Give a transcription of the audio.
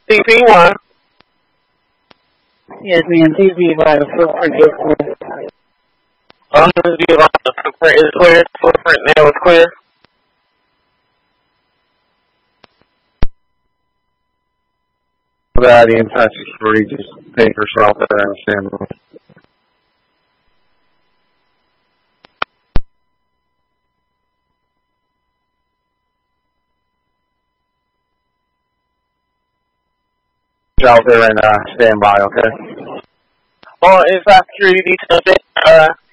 CP1. Yes, ma'am. Please be advised the footprint is clear. Please be advised the footprint is clear. Footprint now is clear. That in Texas Regis paper shop there and stand. Out there and stand by, okay? Inside security detail,